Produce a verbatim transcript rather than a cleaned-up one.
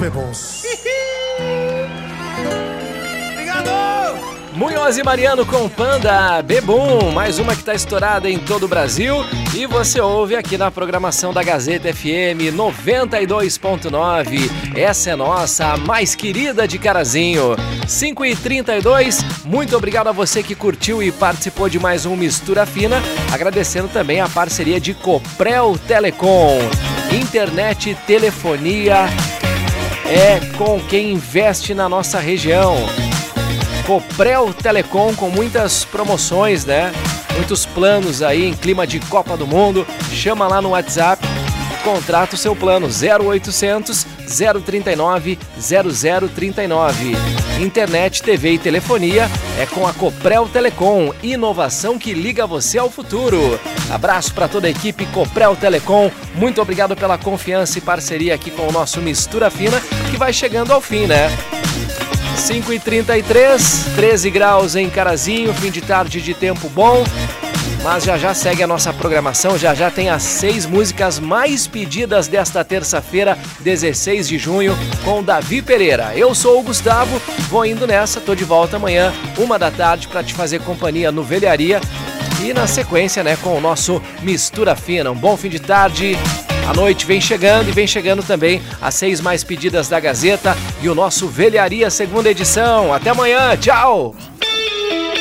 bebons. Munhoz e Mariano com Panda, Bebum, mais uma que está estourada em todo o Brasil e você ouve aqui na programação da Gazeta F M noventa e dois ponto nove. Essa é nossa, a mais querida de Carazinho. cinco e trinta e dois, muito obrigado a você que curtiu e participou de mais um Mistura Fina, agradecendo também a parceria de Coprel Telecom. Internet e telefonia é com quem investe na nossa região. Coprel Telecom com muitas promoções, né? Muitos planos aí em clima de Copa do Mundo. Chama lá no WhatsApp, contrata o seu plano zero oitocentos, zero trinta e nove, zero zero trinta e nove. Internet, T V e telefonia é com a Coprel Telecom, inovação que liga você ao futuro. Abraço para toda a equipe Coprel Telecom, muito obrigado pela confiança e parceria aqui com o nosso Mistura Fina, que vai chegando ao fim, né? cinco e trinta e três, treze graus em Carazinho, fim de tarde de tempo bom, mas já já segue a nossa programação, já já tem as seis músicas mais pedidas desta terça-feira, dezesseis de junho, com Davi Pereira. Eu sou o Gustavo, vou indo nessa, tô de volta amanhã, uma da tarde, para te fazer companhia no Velharia e na sequência, né, com o nosso Mistura Fina. Um bom fim de tarde. A noite vem chegando e vem chegando também as seis mais pedidas da Gazeta e o nosso Velharia segunda edição. Até amanhã, tchau!